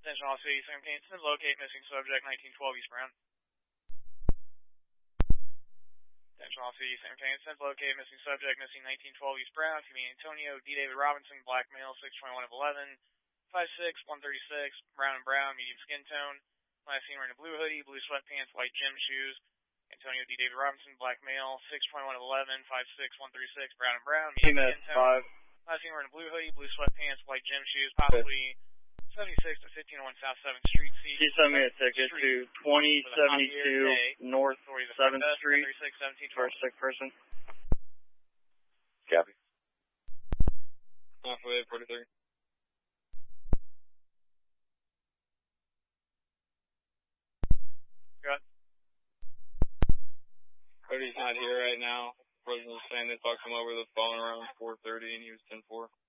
Attention all city, Sam Kingston, locate missing subject 1912 East Brown. Attention all city, Sam Kingston, locate missing subject missing 1912 East Brown, Community Antonio, D. David Robinson, black male, 621 of 11, 5'6", 136, brown and brown, medium skin tone. Last seen wearing a blue hoodie, blue sweatpants, white gym shoes. Antonio D. David Robinson, black male, 621 of 11, 5'6", 136, brown and brown, medium skin tone. Last seen wearing a blue hoodie, blue sweatpants, white gym shoes, possibly 76 to 1501 South 7th Street. She sent me a ticket to 2072 North 7th Street for a sick person. Copy. Halfway, 43. Good. Cody's not here right now. President was saying they talked him over the phone around 4:30 and he was 10-4.